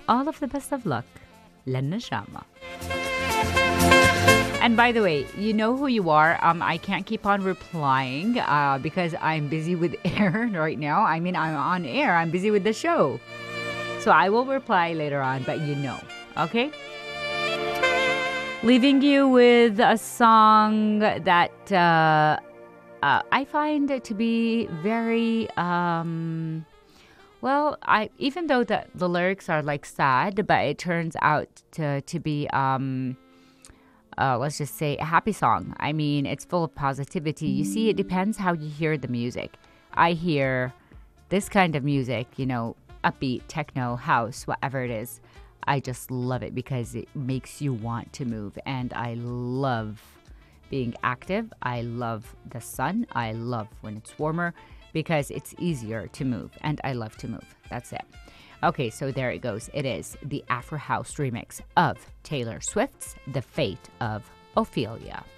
all of the best of luck. Lena Shama. And by the way, you know who you are. I can't keep on replying because I'm busy with air right now. I mean, I'm on air. I'm busy with the show. So I will reply later on, but you know. Okay? Leaving you with a song that I find it to be very, even though the lyrics are like sad, but it turns out to be, let's just say, a happy song. I mean, it's full of positivity. You see, it depends how you hear the music. I hear this kind of music, upbeat, techno, house, whatever it is. I just love it because it makes you want to move. And I love being active. I love the sun. I love when it's warmer because it's easier to move. And I love to move. That's it. Okay, so there it goes. It is the Afro House remix of Taylor Swift's The Fate of Ophelia.